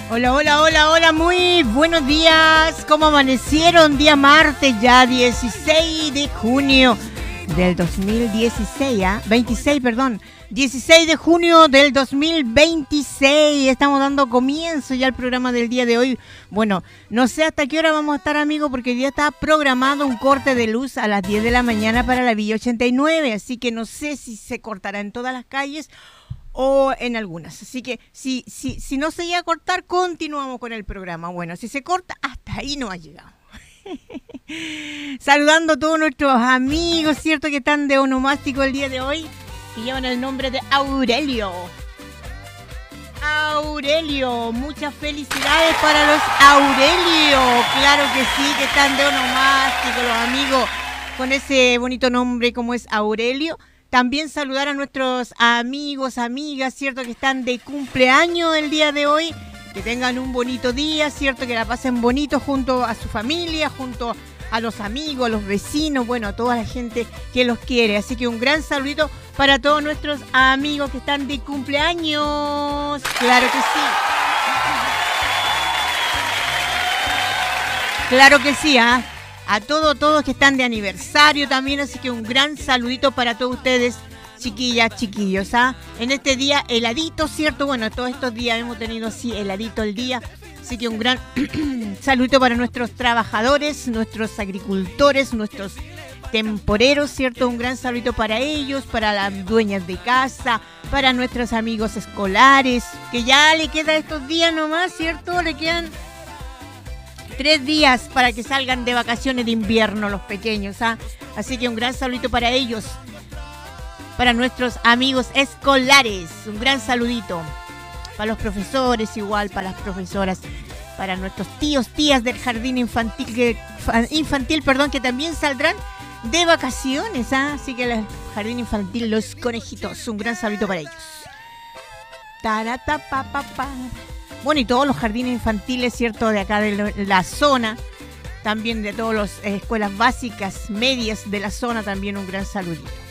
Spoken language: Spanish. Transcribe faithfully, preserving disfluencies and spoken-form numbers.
Hola, hola, hola, hola, muy buenos días. ¿Cómo amanecieron? Día martes, ya dieciséis de junio del dos mil dieciséis, ¿ah? veintiséis, perdón. dieciséis de junio del dos mil veintiséis. Estamos dando comienzo ya al programa del día de hoy. Bueno, no sé hasta qué hora vamos a estar, amigos, porque ya está programado un corte de luz a las diez de la mañana para la Villa ochenta y nueve. Así que no sé si se cortará en todas las calles o en algunas. Así que si, si, si no se llega a cortar, continuamos con el programa. Bueno, si se corta, hasta ahí no ha llegado. Saludando a todos nuestros amigos, ¿cierto? Que están de onomástico el día de hoy y llevan el nombre de Aurelio. Aurelio, muchas felicidades para los Aurelio. Claro que sí, que están de onomástico los amigos con ese bonito nombre como es Aurelio. También saludar a nuestros amigos, amigas, ¿cierto? Que están de cumpleaños el día de hoy. Que tengan un bonito día, ¿cierto? Que la pasen bonito junto a su familia, junto a los amigos, a los vecinos, bueno, a toda la gente que los quiere. Así que un gran saludito para todos nuestros amigos que están de cumpleaños. Claro que sí. Claro que sí, ¿ah? ¿eh? A todos, todos que están de aniversario también, así que un gran saludito para todos ustedes, chiquillas, chiquillos, ¿ah? En este día heladito, ¿cierto? Bueno, todos estos días hemos tenido así heladito el día, así que un gran saludito para nuestros trabajadores, nuestros agricultores, nuestros temporeros, ¿cierto? Un gran saludito para ellos, para las dueñas de casa, para nuestros amigos escolares, que ya le queda estos días nomás, ¿cierto? Le quedan tres días para que salgan de vacaciones de invierno los pequeños, ¿ah? Así que un gran saludito para ellos, para nuestros amigos escolares, un gran saludito. Para los profesores igual, para las profesoras, para nuestros tíos, tías del jardín infantil, que, infantil, perdón, que también saldrán de vacaciones, ¿ah? Así que el jardín infantil, los conejitos, un gran saludito para ellos. Tarata, pa, pa, pa. Bueno, y todos los jardines infantiles, ¿cierto? De acá de la zona, también de todas las escuelas básicas, medias de la zona, también un gran saludito.